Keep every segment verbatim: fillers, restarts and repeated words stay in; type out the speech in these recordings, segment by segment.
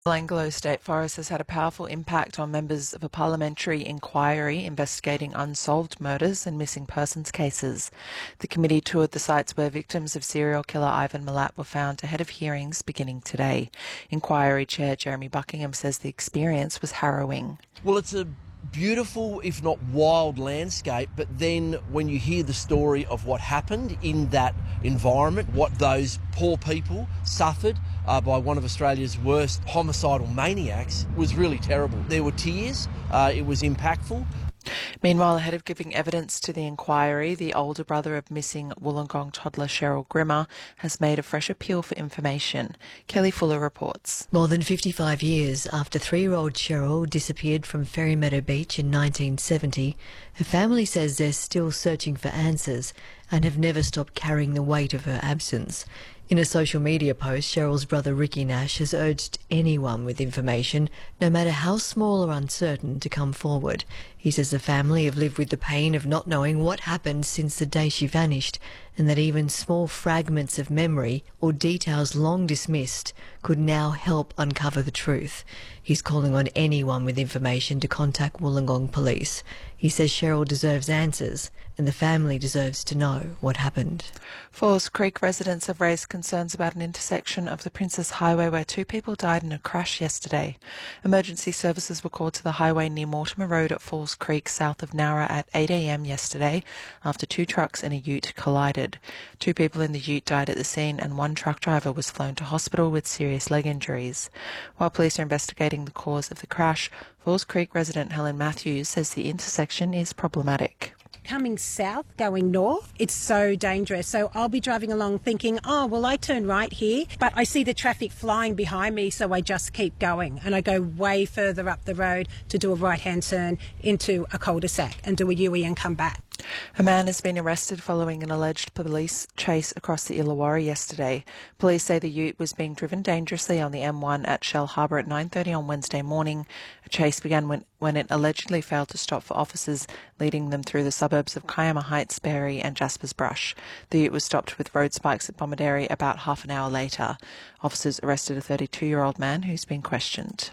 Anglo State Forest has had a powerful impact on members of a parliamentary inquiry investigating unsolved murders and missing persons cases. The committee toured the sites where victims of serial killer Ivan Milat were found ahead of hearings beginning today. Inquiry Chair Jeremy Buckingham says the experience was harrowing. Well, it's a beautiful, if not wild, landscape, but then when you hear the story of what happened in that environment, what those poor people suffered uh, by one of Australia's worst homicidal maniacs, was really terrible. There were tears, uh, it was impactful. Meanwhile, ahead of giving evidence to the inquiry, the older brother of missing Wollongong toddler Cheryl Grimmer has made a fresh appeal for information. Kelly Fuller reports. More than fifty-five years after three-year-old Cheryl disappeared from Ferrymeadow Beach in nineteen seventy, her family says they're still searching for answers and have never stopped carrying the weight of her absence. In a social media post, Cheryl's brother Ricky Nash has urged anyone with information, no matter how small or uncertain, to come forward. He says the family have lived with the pain of not knowing what happened since the day she vanished, and that even small fragments of memory or details long dismissed could now help uncover the truth. He's calling on anyone with information to contact Wollongong Police. He says Cheryl deserves answers and the family deserves to know what happened. Falls Creek residents have raised concerns about an intersection of the Princess Highway where two people died in a crash yesterday. Emergency services were called to the highway near Mortimer Road at Falls Creek south of Nowra at eight a m yesterday after two trucks and a ute collided. Two people in the ute died at the scene and one truck driver was flown to hospital with serious leg injuries. While police are investigating the cause of the crash, Falls Creek resident Helen Matthews says the intersection is problematic. Coming south, going north, it's so dangerous. So I'll be driving along thinking, oh, well, I turn right here, but I see the traffic flying behind me, so I just keep going. And I go way further up the road to do a right-hand turn into a cul-de-sac and do a U-E and come back. A man has been arrested following an alleged police chase across the Illawarra yesterday. Police say the ute was being driven dangerously on the M one at Shell Harbour at nine thirty on Wednesday morning. A chase began when, when it allegedly failed to stop for officers, leading them through the suburbs of Kiama Heights, Berry and Jaspers Brush. The ute was stopped with road spikes at Bomaderry about half an hour later. Officers arrested a thirty-two-year-old man who's been questioned.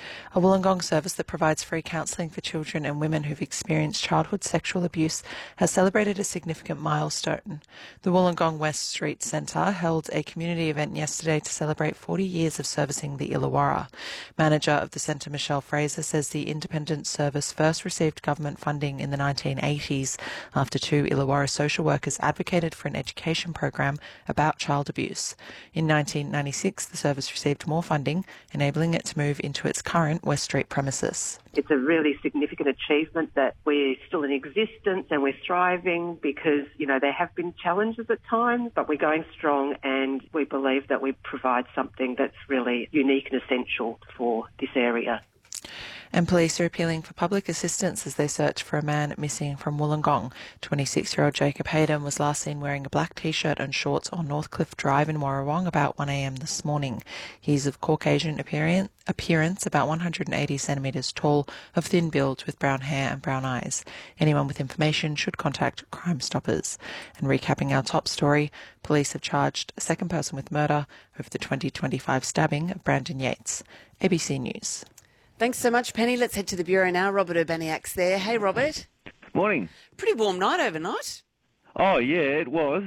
A Wollongong service that provides free counselling for children and women who've experienced childhood sexual abuse has celebrated a significant milestone. The Wollongong West Street Centre held a community event yesterday to celebrate forty years of servicing the Illawarra. Manager of the centre, Michelle Fraser, says the independent service first received government funding in the nineteen eighties after two Illawarra social workers advocated for an education program about child abuse. In nineteen ninety-six, the service received more funding, enabling it to move into its current West Street premises. It's a really significant achievement that we're still in existence and we're thriving because, you know, there have been challenges at times, but we're going strong and we believe that we provide something that's really unique and essential for this area. And police are appealing for public assistance as they search for a man missing from Wollongong. twenty-six-year-old Jacob Hayden was last seen wearing a black T-shirt and shorts on Northcliffe Drive in Warrawong about one a m this morning. He's of Caucasian appearance, about one hundred eighty centimetres tall, of thin build with brown hair and brown eyes. Anyone with information should contact Crime Stoppers. And recapping our top story, police have charged a second person with murder over the twenty twenty-five stabbing of Brandon Yates. A B C News. Thanks so much, Penny. Let's head to the Bureau now. Robert Urbaniak's there. Hey, Robert. Morning. Pretty warm night overnight. Oh, yeah, it was.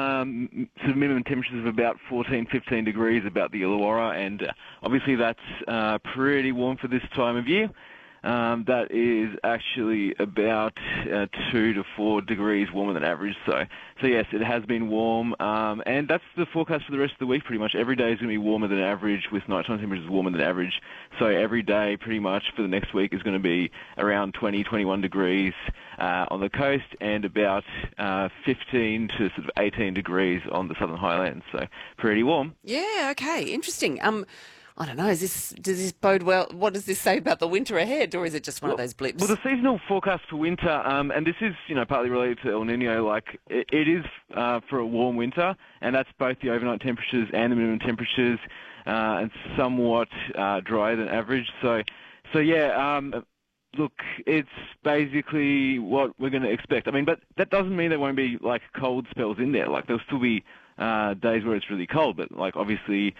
Um, sort of minimum temperatures of about fourteen, fifteen degrees about the Illawarra, and uh, obviously that's uh, pretty warm for this time of year. Um, that is actually about uh, two to four degrees warmer than average. So, so yes, it has been warm, um, and that's the forecast for the rest of the week. Pretty much every day is going to be warmer than average, with nighttime temperatures warmer than average. So every day, pretty much for the next week, is going to be around twenty, twenty-one degrees uh, on the coast, and about uh, fifteen to sort of eighteen degrees on the southern highlands. So pretty warm. Yeah. Okay. Interesting. Um. I don't know, is this, does this bode well? What does this say about the winter ahead, or is it just one well, of those blips? Well, the seasonal forecast for winter, um, and this is, you know, partly related to El Nino, like, it, it is uh, for a warm winter, and that's both the overnight temperatures and the minimum temperatures, uh, and somewhat uh, drier than average. So, so yeah, um, look, it's basically what we're going to expect. I mean, but that doesn't mean there won't be, like, cold spells in there. Like, there'll still be uh, days where it's really cold, but, like, obviously,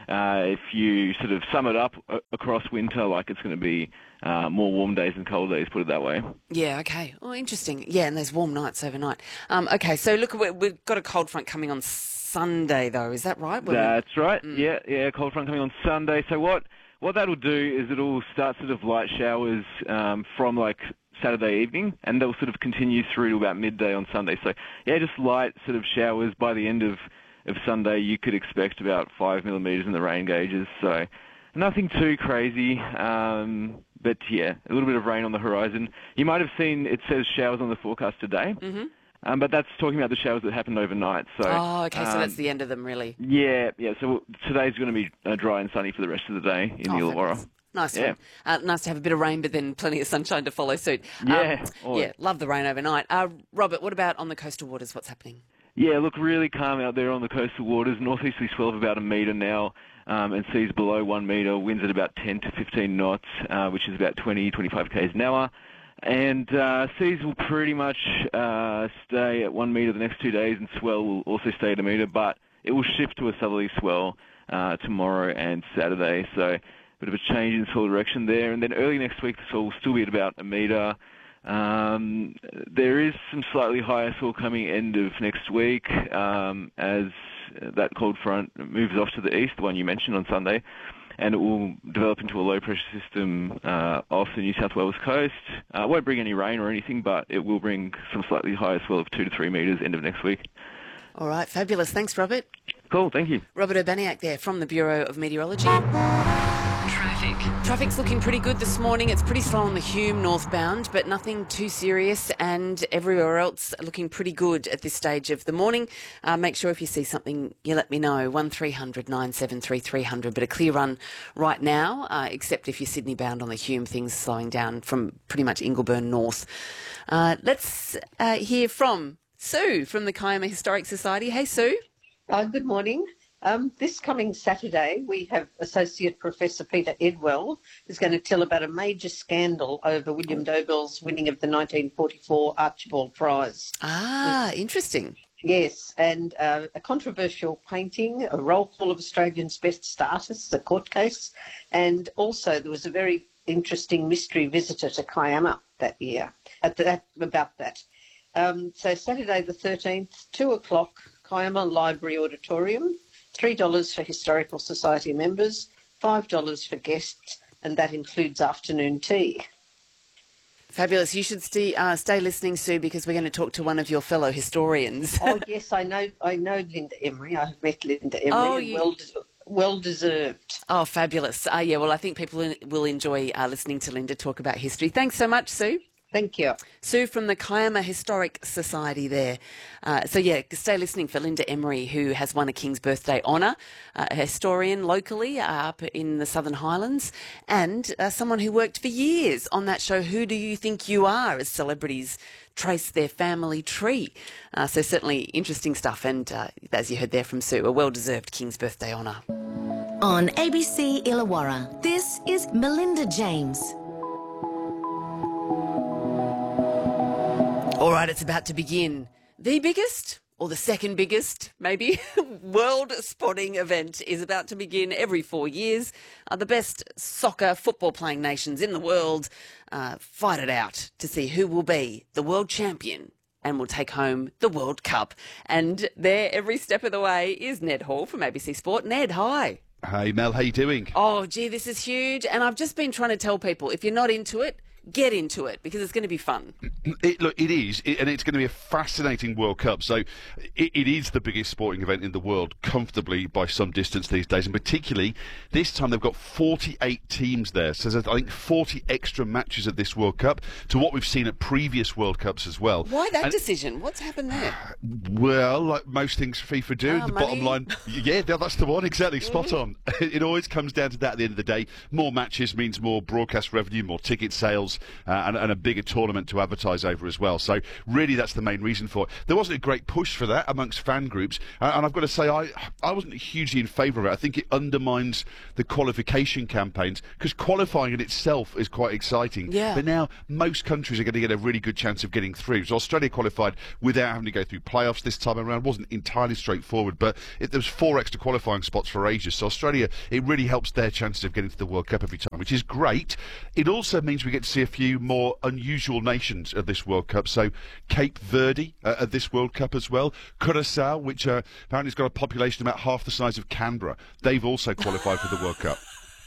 uh, if you sort of sum it up uh, across winter, like it's going to be uh, more warm days than cold days, put it that way. Yeah, okay. Oh, interesting. Yeah, and there's warm nights overnight. Um, okay, so look, we- we've got a cold front coming on Sunday, though. Is that right? When we- That's right. Mm. Yeah, yeah, cold front coming on Sunday. So what, what that'll do is it'll start sort of light showers um, from like Saturday evening, and they'll sort of continue through to about midday on Sunday. So yeah, just light sort of showers. By the end of, of Sunday, you could expect about five millimetres in the rain gauges. So nothing too crazy, um, but yeah, a little bit of rain on the horizon. You might have seen it says showers on the forecast today. Mm-hmm. Um, but that's talking about the showers that happened overnight. So, oh, okay, so um, that's the end of them, really. Yeah, yeah. So today's going to be uh, dry and sunny for the rest of the day in Oh, the Illawarra. fabulous. Nice Yeah. one. Uh, nice to have a bit of rain, but then plenty of sunshine to follow suit. Yeah, Um, always. yeah, love the rain overnight. Uh, Robert, what about on the coastal waters? What's happening? Yeah, look, really calm out there on the coastal waters. Northeasterly swell of about a metre now, um, and seas below one metre. Winds at about ten to fifteen knots, uh, which is about twenty, twenty-five k's an hour. And uh, seas will pretty much uh, stay at one metre the next two days, and swell will also stay at a metre, but it will shift to a southerly swell uh, tomorrow and Saturday. So a bit of a change in swell direction there. And then early next week, the swell will still be at about a metre. Um, there is some slightly higher swell coming end of next week um, as that cold front moves off to the east, the one you mentioned on Sunday, and it will develop into a low-pressure system uh, off the New South Wales coast. Uh, it won't bring any rain or anything, but it will bring some slightly higher swell of two to three metres end of next week. All right, fabulous. Thanks, Robert. Cool, thank you. Robert Urbaniak there from the Bureau of Meteorology. Traffic. Traffic's looking pretty good this morning. It's pretty slow on the Hume northbound, but nothing too serious, and everywhere else looking pretty good at this stage of the morning. Uh, make sure if you see something, you let me know. one three hundred nine seven three three hundred, but a clear run right now, uh, except if you're Sydney bound on the Hume, things slowing down from pretty much Ingleburn north. Uh, let's uh, hear from Sue from the Kiama Historic Society. Hey, Sue. Uh, good morning. Um, this coming Saturday, we have Associate Professor Peter Edwell, who's going to tell about a major scandal over William Dobell's winning of the nineteen forty-four Archibald Prize. Ah, interesting. Yes, and uh, a controversial painting, a roll call of Australians' best artists, a court case, and also there was a very interesting mystery visitor to Kiama that year at that, about that. Um, so Saturday the thirteenth, two o'clock, Kiama Library Auditorium. three dollars for Historical Society members, five dollars for guests, and that includes afternoon tea. Fabulous. You should stay, uh, stay listening, Sue, because we're going to talk to one of your fellow historians. Oh, yes, I know I know Linda Emery. I've met Linda Emery. Oh, and you- well, des- well deserved. Oh, fabulous. Uh, yeah, well, I think people in- will enjoy uh, listening to Linda talk about history. Thanks so much, Sue. Thank you. Sue from the Kiama Historic Society there. Uh, so, yeah, stay listening for Linda Emery, who has won a King's Birthday honour, uh, a historian locally uh, up in the Southern Highlands, and uh, someone who worked for years on that show, Who Do You Think You Are?, as celebrities trace their family tree. Uh, so certainly interesting stuff, and uh, as you heard there from Sue, a well-deserved King's Birthday honour. On A B C Illawarra, this is Melinda James. All right, it's about to begin. The biggest, or the second biggest, maybe, world sporting event is about to begin every four years. Uh, the best soccer football playing nations in the world uh, fight it out to see who will be the world champion and will take home the World Cup. And there, every step of the way, is Ned Hall from A B C Sport. Ned, hi. Hey Mel, how you doing? Oh, gee, this is huge. And I've just been trying to tell people, if you're not into it, get into it, because it's going to be fun. It, look, it is, it, and it's going to be a fascinating World Cup. So it, it is the biggest sporting event in the world, comfortably by some distance these days, and particularly this time they've got forty-eight teams there. So there's, I think, forty extra matches at this World Cup to what we've seen at previous World Cups as well. Why that And- decision? What's happened there? Well, like most things FIFA do, Ah, the money. bottom line, yeah, no, that's the one, exactly, spot on. It always comes down to that at the end of the day. More matches means more broadcast revenue, more ticket sales, uh, and, and a bigger tournament to advertise over as well. So really that's the main reason for it. There wasn't a great push for that amongst fan groups, uh, and I've got to say I, I wasn't hugely in favour of it. I think it undermines the qualification campaigns, because qualifying in itself is quite exciting. Yeah. But now most countries are going to get a really good chance of getting through. So Australia qualified without having to go through playoffs this time around. It wasn't entirely straightforward, but it, there was four extra qualifying spots for Asia. So Australia, it really helps their chances of getting to the World Cup every time, which is great. It also means we get to see a few more unusual nations at this World Cup. So Cape Verde uh, at this World Cup as well. Curaçao, which uh, apparently has got a population about half the size of Canberra. They've also qualified for the World Cup.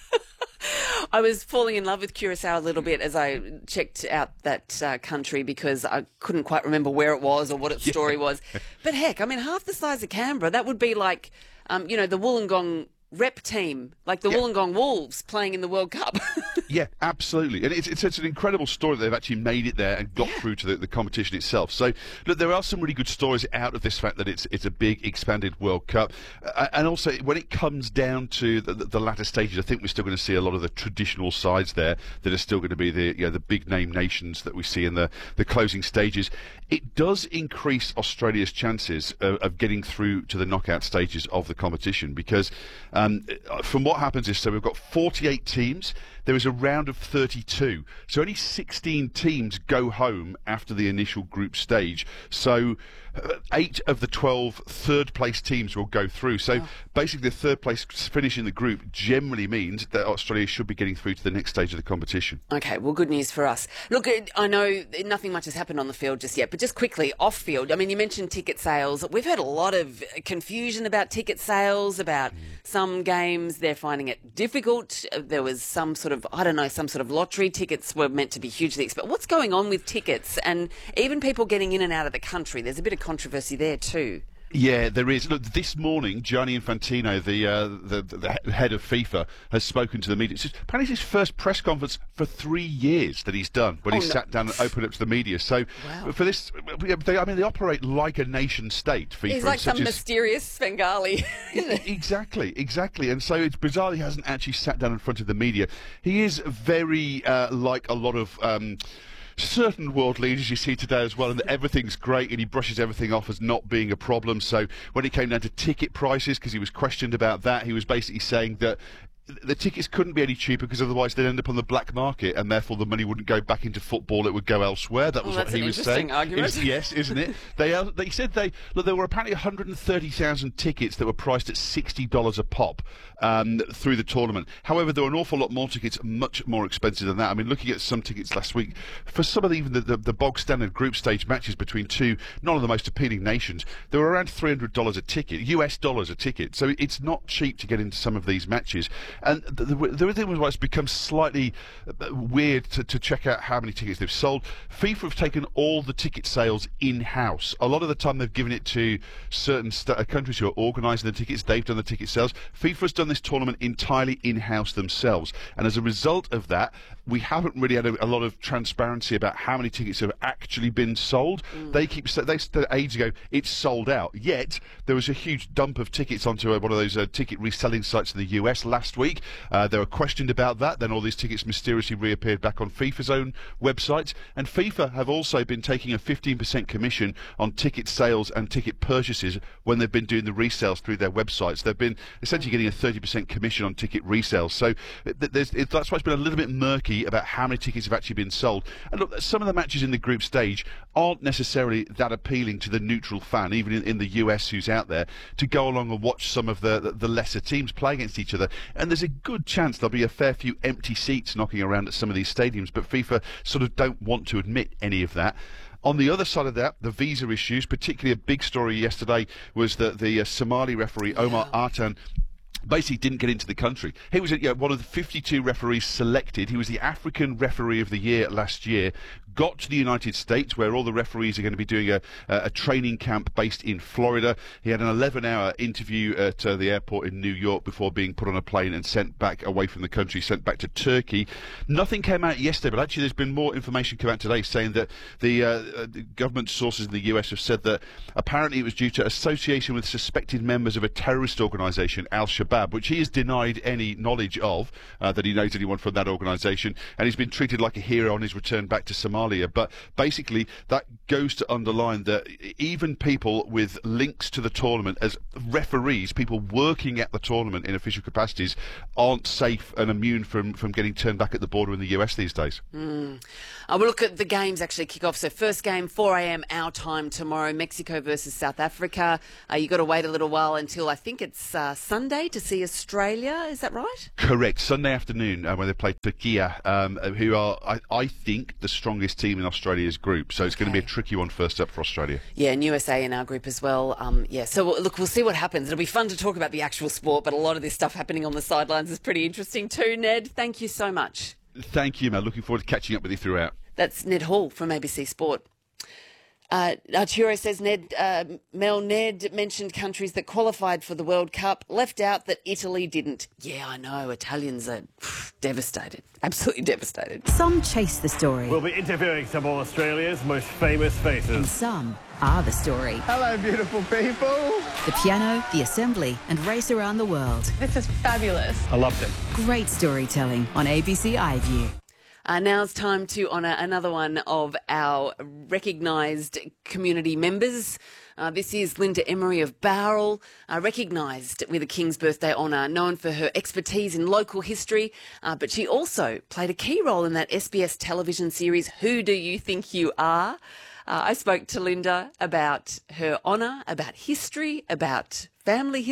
I was falling in love with Curaçao a little bit as I checked out that uh, country, because I couldn't quite remember where it was or what its Yeah. story was. But heck, I mean, half the size of Canberra, that would be like, um, you know, the Wollongong rep team, like the Yeah. Wollongong Wolves playing in the World Cup. Yeah, absolutely. And it's, it's, it's an incredible story that they've actually made it there and got Yeah. through to the, the competition itself. So, look, there are some really good stories out of this fact that it's it's a big, expanded World Cup. Uh, and also, when it comes down to the, the, the latter stages, I think we're still going to see a lot of the traditional sides there that are still going to be the you know, the big-name nations that we see in the, the closing stages. It does increase Australia's chances of, of getting through to the knockout stages of the competition, because um, from what happens is, so we've got forty-eight teams. There is a round of thirty-two. So only sixteen teams go home after the initial group stage. So uh, eight of the twelve third-place teams will go through. So Oh. basically the third-place finish in the group generally means that Australia should be getting through to the next stage of the competition. Okay, well, good news for us. Look, I know nothing much has happened on the field just yet, but just quickly, off-field, I mean, you mentioned ticket sales. We've heard a lot of confusion about ticket sales, about some games, they're finding it difficult. There was some sort of, I don't know, some sort of lottery. Tickets were meant to be hugely expensive. What's going on with tickets? And even people getting in and out of the country, there's a bit of controversy there too. Yeah, there is. Look, this morning, Gianni Infantino, the, uh, the the head of FIFA, has spoken to the media. It's just, apparently it's his first press conference for three years that he's done, when Oh, he no. sat down and opened up to the media. So Wow. for this, they, I mean, they operate like a nation state, FIFA. He's like such some as- mysterious Svengali. Exactly, exactly. And so it's bizarre he hasn't actually sat down in front of the media. He is very uh, like a lot of... Um, certain world leaders you see today as well, and that everything's great, and he brushes everything off as not being a problem. So when it came down to ticket prices, because he was questioned about that, he was basically saying that the tickets couldn't be any cheaper because otherwise they'd end up on the black market, and therefore the money wouldn't go back into football, it would go elsewhere. That was Well, what that's he an was interesting saying. argument. Is- yes, isn't it? They uh, they said they look, there were apparently one hundred thirty thousand tickets that were priced at sixty dollars a pop um, through the tournament. However, there were an awful lot more tickets, much more expensive than that. I mean, looking at some tickets last week, for some of the, even the, the, the bog standard group stage matches between two, not of the most appealing nations, they were around three hundred dollars a ticket, U S dollars a ticket. So it's not cheap to get into some of these matches. And the, the, the other thing was why it's become slightly weird to, to check out how many tickets they've sold. FIFA have taken all the ticket sales in-house. A lot of the time they've given it to certain st- countries who are organising the tickets. They've done the ticket sales. FIFA has done this tournament entirely in-house themselves. And as a result of that, we haven't really had a, a lot of transparency about how many tickets have actually been sold. Mm. They keep they said ages ago it's sold out. Yet there was a huge dump of tickets onto a, one of those uh, ticket reselling sites in the U S last week. Uh, they were questioned about that. Then all these tickets mysteriously reappeared back on FIFA's own website. And FIFA have also been taking a fifteen percent commission on ticket sales and ticket purchases when they've been doing the resales through their websites. They've been essentially getting a thirty percent commission on ticket resales. So there's, it, that's why it's been a little bit murky about how many tickets have actually been sold. And look, some of the matches in the group stage aren't necessarily that appealing to the neutral fan, even in, in the U S who's out there, to go along and watch some of the, the, the lesser teams play against each other. And there's a good chance there'll be a fair few empty seats knocking around at some of these stadiums, but FIFA sort of don't want to admit any of that. On the other side of that, the visa issues, particularly a big story yesterday was that the uh, Somali referee Omar yeah. Artan basically didn't get into the country. He was you know, one of the fifty-two referees selected. He was the African Referee of the Year last year. got to the United States, where all the referees are going to be doing a, a training camp based in Florida. He had an eleven hour interview at uh, the airport in New York before being put on a plane and sent back away from the country, sent back to Turkey. Nothing came out yesterday, but actually there's been more information come out today saying that the, uh, the government sources in the U S have said that apparently it was due to association with suspected members of a terrorist organisation, Al-Shabaab, which he has denied any knowledge of, uh, that he knows anyone from that organisation, and he's been treated like a hero on his return back to Somalia. But basically that goes to underline that even people with links to the tournament as referees, people working at the tournament in official capacities, aren't safe and immune from, from getting turned back at the border in the U S these days. Mm. Uh, we'll look at the games actually kick off. So first game, four a m our time tomorrow, Mexico versus South Africa. Uh, you've got to wait a little while until I think it's uh, Sunday to see Australia. Is that right? Correct. Sunday afternoon uh, when they play Turkey, um, who are, I, I think, the strongest team in Australia's group. So it's okay. going to be a tricky one first up for Australia. Yeah, and U S A in our group as well. Um, yeah, so we'll, look, we'll see what happens. It'll be fun to talk about the actual sport, but a lot of this stuff happening on the sidelines is pretty interesting too. Ned, thank you so much. Thank you, Mel. Looking forward to catching up with you throughout. That's Ned Hall from A B C Sport. Uh, Arturo says, Ned, uh, Mel, Ned mentioned countries that qualified for the World Cup, left out that Italy didn't. Yeah, I know. Italians are pff, devastated. Absolutely devastated. Some chase the story. We'll be interviewing some of Australia's most famous faces. And some are the story. Hello, beautiful people. The piano, the assembly, and race around the world. This is fabulous. I loved it. Great storytelling on A B C iView. Uh, now it's time to honour another one of our recognised community members. Uh, this is Linda Emery of Bowral, uh, recognised with a King's Birthday Honour, known for her expertise in local history, uh, but she also played a key role in that S B S television series, Who Do You Think You Are? Uh, I spoke to Linda about her honour, about history, about family history.